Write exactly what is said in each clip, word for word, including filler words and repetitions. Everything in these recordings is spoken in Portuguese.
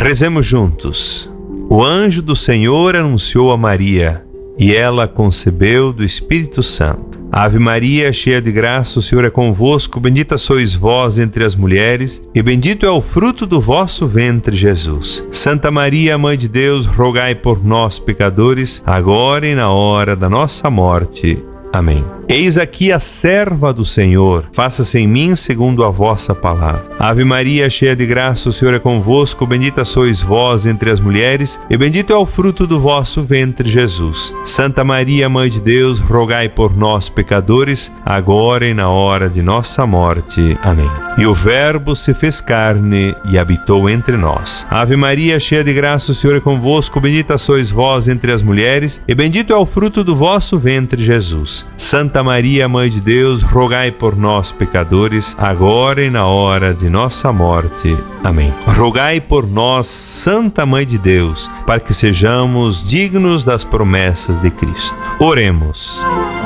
Rezemos juntos. O anjo do Senhor anunciou a Maria, e ela concebeu do Espírito Santo. Ave Maria, cheia de graça, o Senhor é convosco, bendita sois vós entre as mulheres, e bendito é o fruto do vosso ventre, Jesus. Santa Maria, Mãe de Deus, rogai por nós, pecadores, agora e na hora da nossa morte. Amém. Eis aqui a serva do Senhor, faça-se em mim segundo a vossa palavra. Ave Maria, cheia de graça, o Senhor é convosco, bendita sois vós entre as mulheres, e bendito é o fruto do vosso ventre, Jesus. Santa Maria, Mãe de Deus, rogai por nós, pecadores, agora e na hora de nossa morte. Amém. E o Verbo se fez carne e habitou entre nós. Ave Maria, cheia de graça, o Senhor é convosco, bendita sois vós entre as mulheres, e bendito é o fruto do vosso ventre, Jesus. Santa Maria, Mãe de Deus, rogai por nós, pecadores, agora e na hora de nossa morte. Amém. Rogai por nós, Santa Mãe de Deus, para que sejamos dignos das promessas de Cristo. Oremos.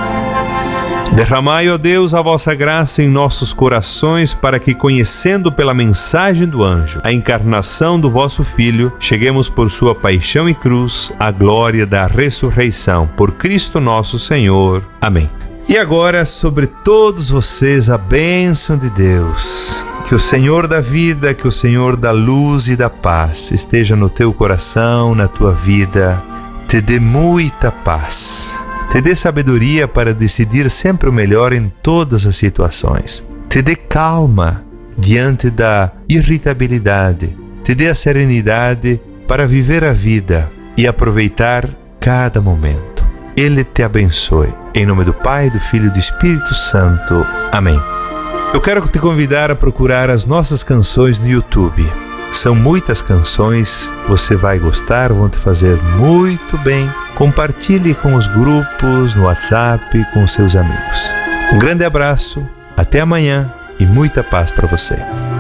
Derramai, ó Deus, a vossa graça em nossos corações, para que, conhecendo pela mensagem do anjo a encarnação do vosso Filho, cheguemos por sua paixão e cruz à glória da ressurreição. Por Cristo nosso Senhor. Amém. E agora, sobre todos vocês, a bênção de Deus. Que o Senhor da vida, que o Senhor da luz e da paz esteja no teu coração, na tua vida. Te dê muita paz. Te dê sabedoria para decidir sempre o melhor em todas as situações. Te dê calma diante da irritabilidade. Te dê a serenidade para viver a vida e aproveitar cada momento. Ele te abençoe. Em nome do Pai, do Filho e do Espírito Santo. Amém. Eu quero te convidar a procurar as nossas canções no YouTube. São muitas canções, você vai gostar, vão te fazer muito bem. Compartilhe com os grupos, no WhatsApp, com seus amigos. Um grande abraço, até amanhã e muita paz para você.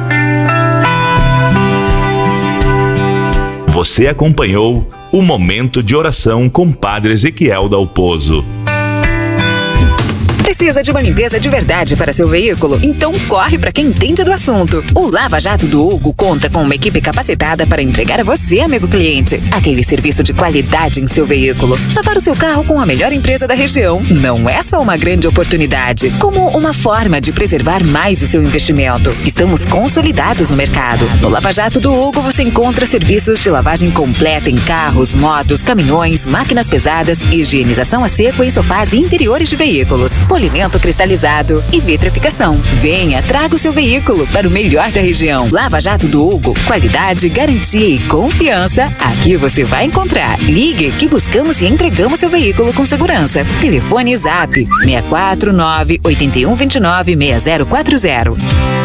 Você acompanhou o Momento de Oração com Padre Ezequiel Dalpozo. Precisa de uma limpeza de verdade para seu veículo? Então corre para quem entende do assunto. O Lava Jato do Hugo conta com uma equipe capacitada para entregar a você, amigo cliente, aquele serviço de qualidade em seu veículo. Lavar o seu carro com a melhor empresa da região não é só uma grande oportunidade, como uma forma de preservar mais o seu investimento. Estamos consolidados no mercado. No Lava Jato do Hugo você encontra serviços de lavagem completa em carros, motos, caminhões, máquinas pesadas, higienização a seco em sofás e interiores de veículos, polimento cristalizado e vitrificação. Venha, traga o seu veículo para o melhor da região. Lava Jato do Hugo, qualidade, garantia e confiança. Aqui você vai encontrar. Ligue que buscamos e entregamos seu veículo com segurança. Telefone Zap seis quatro nove, oito um dois nove, seis zero quatro zero.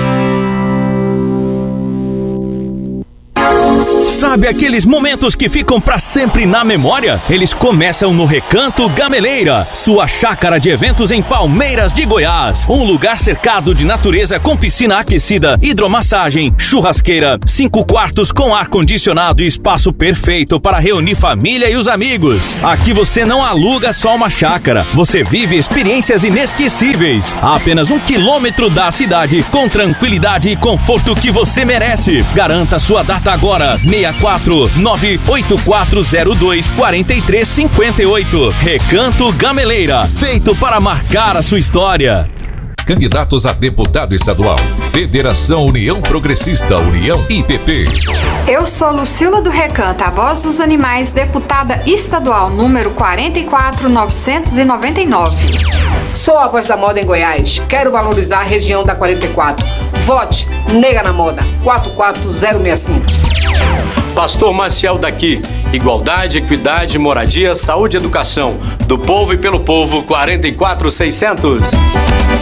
Sabe aqueles momentos que ficam pra sempre na memória? Eles começam no Recanto Gameleira, sua chácara de eventos em Palmeiras de Goiás. Um lugar cercado de natureza com piscina aquecida, hidromassagem, churrasqueira, cinco quartos com ar-condicionado e espaço perfeito para reunir família e os amigos. Aqui você não aluga só uma chácara, você vive experiências inesquecíveis. A apenas um quilômetro da cidade, com tranquilidade e conforto que você merece. Garanta sua data agora, seis quatro nove oito quatro zero dois quatro três cinco oito. Recanto Gameleira, feito para marcar a sua história. Candidatos a deputado estadual. Federação União Progressista, União I P P. Eu sou Lucila do Recanto, a voz dos animais, deputada estadual número quarenta e quatro mil novecentos e noventa e nove. Sou a voz da moda em Goiás. Quero valorizar a região da quarenta e quatro. Vote Nega na Moda, quatro quatro zero seis cinco. Pastor Maciel daqui. Igualdade, equidade, moradia, saúde e educação. Do povo e pelo povo, quarenta e quatro mil e seiscentos.